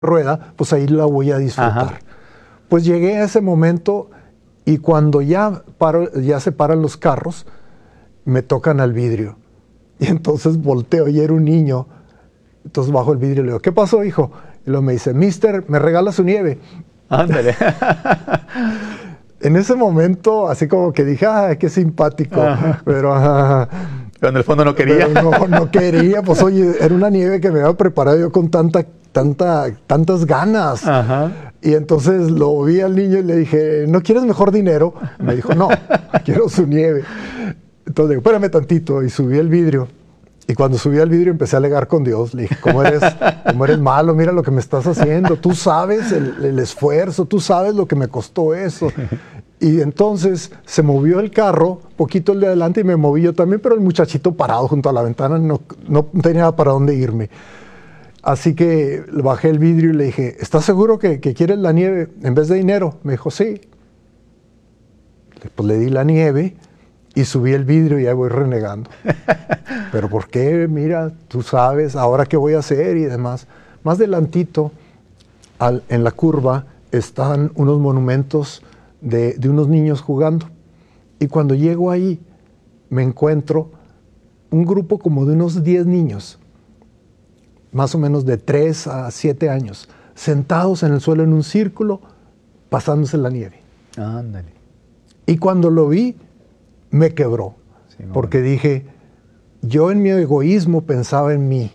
rueda, pues ahí la voy a disfrutar. Pues llegué a ese momento y cuando ya se paran los carros, me tocan al vidrio. Y entonces volteo y era un niño. Entonces bajo el vidrio y le digo, ¿qué pasó, hijo? Y luego me dice, Mister, ¿me regala su nieve? Ándale. En ese momento, así como que dije, qué simpático. Pero en el fondo no quería. No quería, pues oye, era una nieve que me había preparado yo con tantas ganas. Y entonces lo vi al niño y le dije, ¿no quieres mejor dinero? Me dijo, no, quiero su nieve. Entonces digo, espérame tantito, y subí el vidrio. Y cuando subí al vidrio empecé a alegar con Dios. Le dije, ¿cómo eres malo? Mira lo que me estás haciendo. Tú sabes el esfuerzo, tú sabes lo que me costó eso. Y entonces se movió el carro, poquito el de adelante, y me moví yo también, pero el muchachito parado junto a la ventana no tenía para dónde irme. Así que bajé el vidrio y le dije, ¿estás seguro que quieres la nieve en vez de dinero? Me dijo, sí. Pues le di la nieve y subí el vidrio y ahí voy renegando. ¿Pero por qué? Mira, tú sabes, ahora qué voy a hacer y demás. Más adelantito, en la curva, están unos monumentos de unos niños jugando. Y cuando llego ahí, me encuentro un grupo como de unos 10 niños, más o menos de 3 a 7 años, sentados en el suelo en un círculo, pasándose la nieve. Ándale. Y cuando lo vi, me quebró, porque dije, yo en mi egoísmo pensaba en mí,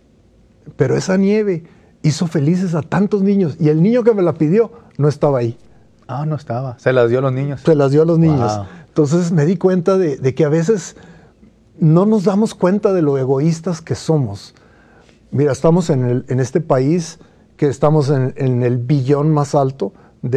pero esa nieve hizo felices a tantos niños, y el niño que me la pidió no estaba ahí. No estaba. Se las dio a los niños. Se las dio a los niños. Entonces me di cuenta de que a veces no nos damos cuenta de lo egoístas que somos. Mira, estamos en este país que estamos en el billón más alto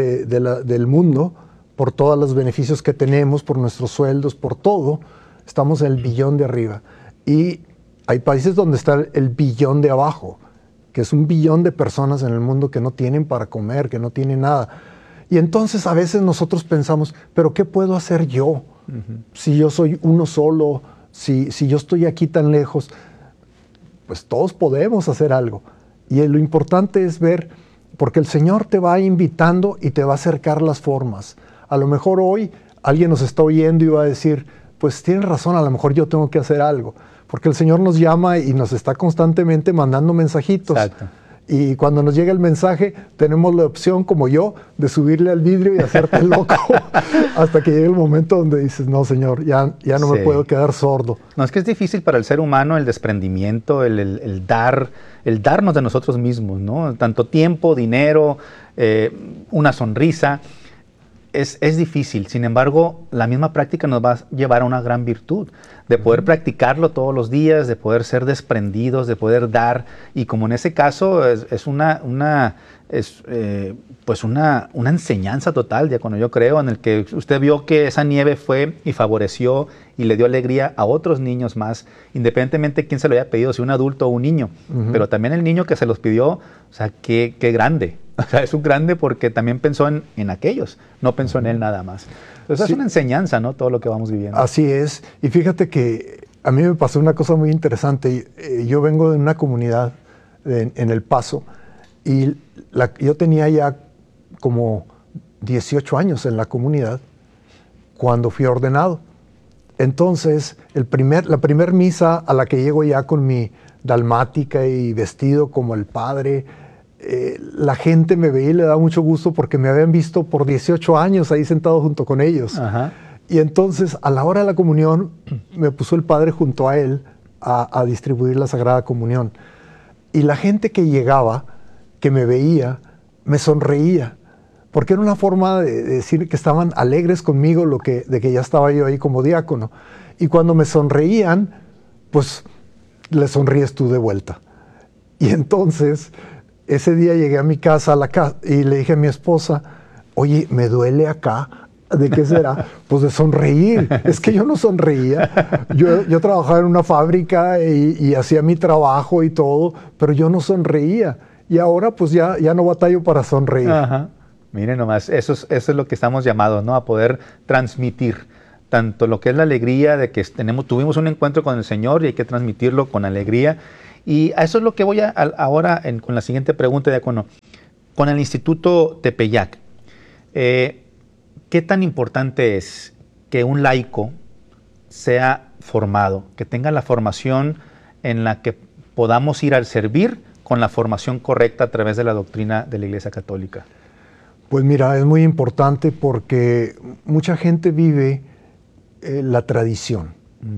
del mundo, por todos los beneficios que tenemos, por nuestros sueldos, por todo. Estamos en el billón de arriba. Y hay países donde está el billón de abajo, que es un billón de personas en el mundo que no tienen para comer, que no tienen nada. Y entonces a veces nosotros pensamos, ¿pero qué puedo hacer yo? Si yo soy uno solo, si yo estoy aquí tan lejos, pues todos podemos hacer algo. Y lo importante es ver, porque el Señor te va invitando y te va a acercar las formas. A lo mejor hoy alguien nos está oyendo y va a decir, pues tienes razón, a lo mejor yo tengo que hacer algo. Porque el Señor nos llama y nos está constantemente mandando mensajitos. Exacto. Y cuando nos llega el mensaje, tenemos la opción, como yo, de subirle al vidrio y hacerte loco hasta que llegue el momento donde dices, no, Señor, ya no me puedo quedar sordo. No, es que es difícil para el ser humano el desprendimiento, el darnos de nosotros mismos, ¿no? Tanto tiempo, dinero, una sonrisa. Es difícil, sin embargo, la misma práctica nos va a llevar a una gran virtud, de poder practicarlo todos los días, de poder ser desprendidos, de poder dar, y como en ese caso es una enseñanza total, diácono, yo creo, en el que usted vio que esa nieve fue y favoreció y le dio alegría a otros niños más, independientemente de quién se lo haya pedido, si un adulto o un niño, pero también el niño que se los pidió, o sea, qué grande. O sea, es un grande porque también pensó en aquellos, no pensó en él nada más. Entonces es una enseñanza, ¿no? Todo lo que vamos viviendo. Así es. Y fíjate que a mí me pasó una cosa muy interesante. Yo vengo de una comunidad en El Paso y yo tenía ya como 18 años en la comunidad cuando fui ordenado. Entonces, la primer misa a la que llego ya con mi dalmática y vestido como el padre, la gente me veía y le daba mucho gusto porque me habían visto por 18 años ahí sentado junto con ellos. Y entonces, a la hora de la comunión, me puso el padre junto a él a distribuir la Sagrada Comunión. Y la gente que llegaba, que me veía, me sonreía, porque era una forma de decir que estaban alegres conmigo de que ya estaba yo ahí como diácono. Y cuando me sonreían, pues le sonríes tú de vuelta. Y entonces, ese día llegué a mi casa, y le dije a mi esposa, oye, me duele acá. ¿De qué será? Pues de sonreír. Es que yo no sonreía. Yo trabajaba en una fábrica y hacía mi trabajo y todo, pero yo no sonreía. Y ahora pues ya no batallo para sonreír. Miren nomás, eso es lo que estamos llamados, ¿no? A poder transmitir tanto lo que es la alegría de que tuvimos un encuentro con el Señor y hay que transmitirlo con alegría. Y a eso es lo que voy ahora con la siguiente pregunta, diácono. Con el Instituto Tepeyac, ¿qué tan importante es que un laico sea formado, que tenga la formación en la que podamos ir al servir con la formación correcta a través de la doctrina de la Iglesia Católica? Pues mira, es muy importante porque mucha gente vive la tradición.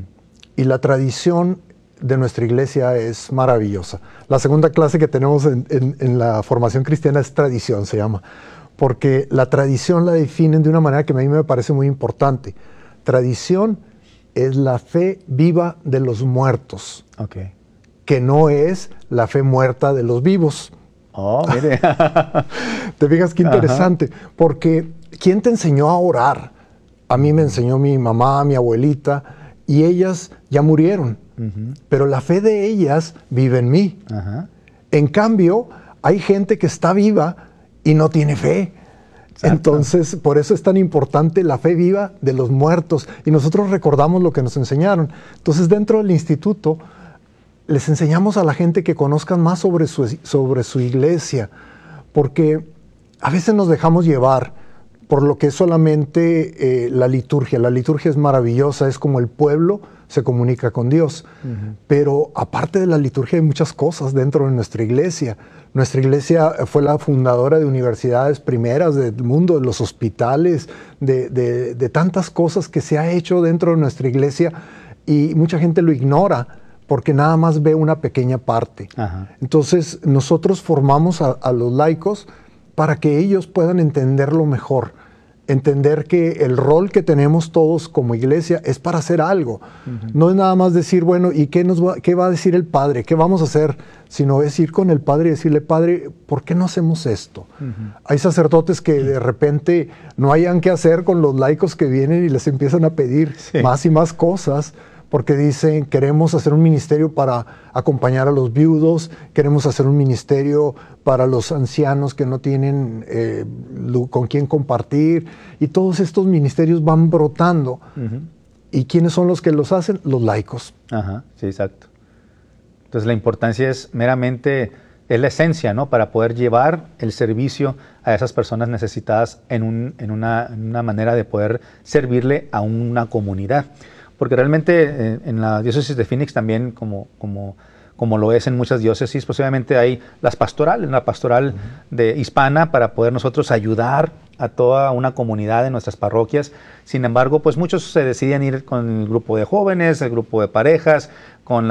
Y la tradición de nuestra iglesia es maravillosa. La segunda clase que tenemos en la formación cristiana es tradición, se llama. Porque la tradición la definen de una manera que a mí me parece muy importante. Tradición es la fe viva de los muertos, que no es la fe muerta de los vivos. Oh, mire. Te fijas qué interesante, porque ¿quién te enseñó a orar? A mí me enseñó mi mamá, mi abuelita, y ellas ya murieron, pero la fe de ellas vive en mí. En cambio, hay gente que está viva y no tiene fe. Exacto. Entonces, por eso es tan importante la fe viva de los muertos, y nosotros recordamos lo que nos enseñaron. Entonces, dentro del instituto, les enseñamos a la gente que conozcan más sobre su iglesia, porque a veces nos dejamos llevar por lo que es solamente la liturgia. La liturgia es maravillosa, es como el pueblo se comunica con Dios. Pero aparte de la liturgia hay muchas cosas dentro de nuestra iglesia. Nuestra iglesia fue la fundadora de universidades primeras del mundo, de los hospitales, de tantas cosas que se ha hecho dentro de nuestra iglesia, y mucha gente lo ignora porque nada más ve una pequeña parte. Entonces nosotros formamos a los laicos para que ellos puedan entenderlo mejor, entender que el rol que tenemos todos como iglesia es para hacer algo. No es nada más decir, bueno, ¿y qué va a decir el Padre? ¿Qué vamos a hacer? Sino es ir con el Padre y decirle, Padre, ¿por qué no hacemos esto? Hay sacerdotes que de repente no hayan qué hacer con los laicos que vienen y les empiezan a pedir más y más cosas, porque dicen, queremos hacer un ministerio para acompañar a los viudos, queremos hacer un ministerio para los ancianos que no tienen con quién compartir, y todos estos ministerios van brotando. ¿Y quiénes son los que los hacen? Los laicos. Sí, exacto. Entonces la importancia es meramente, es la esencia, ¿no? Para poder llevar el servicio a esas personas necesitadas en una manera de poder servirle a una comunidad. Porque realmente en la diócesis de Phoenix también, como lo es en muchas diócesis, pues obviamente hay las pastorales, la pastoral de hispana, para poder nosotros ayudar a toda una comunidad en nuestras parroquias. Sin embargo, pues muchos se deciden ir con el grupo de jóvenes, el grupo de parejas, con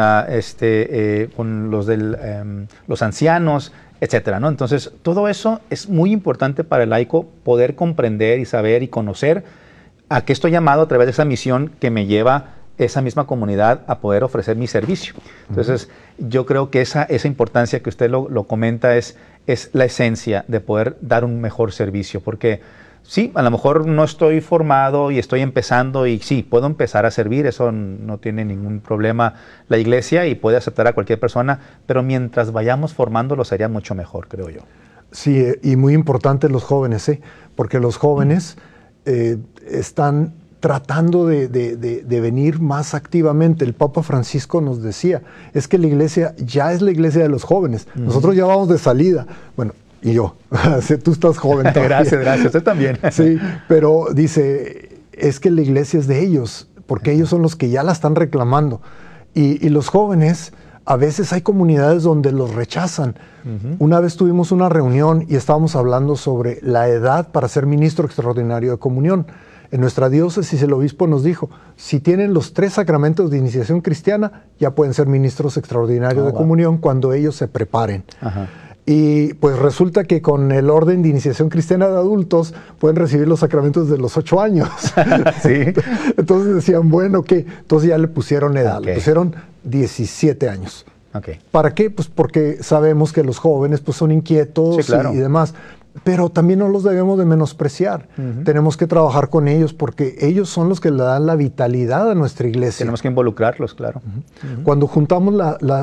los ancianos, etcétera, ¿no? Entonces, todo eso es muy importante para el laico poder comprender y saber y conocer a qué estoy llamado a través de esa misión que me lleva esa misma comunidad a poder ofrecer mi servicio. Entonces, yo creo que esa importancia que usted lo comenta es la esencia de poder dar un mejor servicio, porque sí, a lo mejor no estoy formado y estoy empezando, y sí, puedo empezar a servir, eso no tiene ningún problema la iglesia y puede aceptar a cualquier persona, pero mientras vayamos formándolo sería mucho mejor, creo yo. Sí, y muy importante los jóvenes, porque los jóvenes están tratando de venir más activamente. El Papa Francisco nos decía, es que la iglesia ya es la iglesia de los jóvenes. Nosotros ya vamos de salida. Bueno, y yo, tú estás joven todavía. Gracias, usted también. Sí, pero dice, es que la iglesia es de ellos, porque ellos son los que ya la están reclamando. Y los jóvenes, a veces hay comunidades donde los rechazan. Una vez tuvimos una reunión y estábamos hablando sobre la edad para ser ministro extraordinario de comunión. En nuestra diócesis el obispo nos dijo, si tienen los 3 sacramentos de iniciación cristiana, ya pueden ser ministros extraordinarios de comunión cuando ellos se preparen. Y pues resulta que con el orden de iniciación cristiana de adultos pueden recibir los sacramentos de los 8 años. Sí. Entonces decían, bueno, ¿qué? Entonces ya le pusieron edad, le pusieron 17 años. ¿Para qué? Pues porque sabemos que los jóvenes pues son inquietos y demás. Pero también no los debemos de menospreciar. Tenemos que trabajar con ellos porque ellos son los que le dan la vitalidad a nuestra iglesia. Tenemos que involucrarlos, claro. Cuando juntamos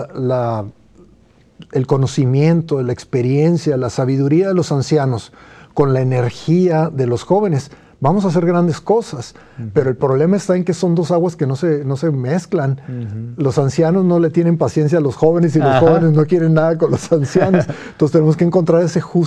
el conocimiento, la experiencia, la sabiduría de los ancianos con la energía de los jóvenes, vamos a hacer grandes cosas, pero el problema está en que son dos aguas que no se mezclan. Los ancianos no le tienen paciencia a los jóvenes y los jóvenes no quieren nada con los ancianos. Entonces tenemos que encontrar ese justo